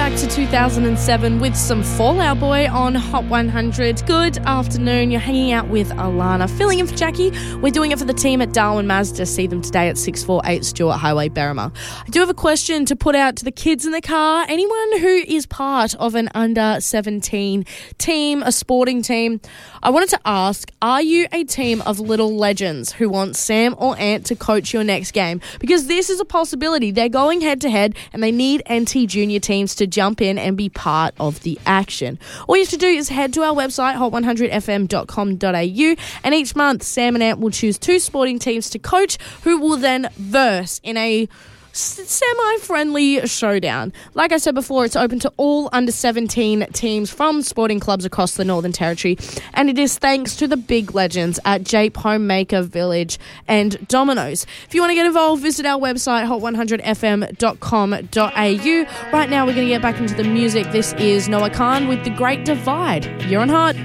back to 2007 with some Fall Out Boy on Hot 100. Good afternoon. You're hanging out with Alana, filling in for Jackie. We're doing it for the team at Darwin Mazda. See them today at 648 Stewart Highway, Berrima. I do have a question to put out to the kids in the car. Anyone who is part of an under 17 team, a sporting team, I wanted to ask, are you a team of little legends who want Sam or Ant to coach your next game? Because this is a possibility. They're going head to head and they need NT junior teams to jump in and be part of the action. All you have to do is head to our website, hot100fm.com.au, and each month Sam and Ant will choose 2 sporting teams to coach who will then verse in a semi-friendly showdown. Like I said before, it's open to all under 17 teams from sporting clubs across the Northern Territory, and it is thanks to the big legends at Jape Homemaker Village and Domino's. If you want to get involved, visit our website, hot100fm.com.au. Right now, we're going to get back into the music. This is Noah Khan with The Great Divide. You're on Hot.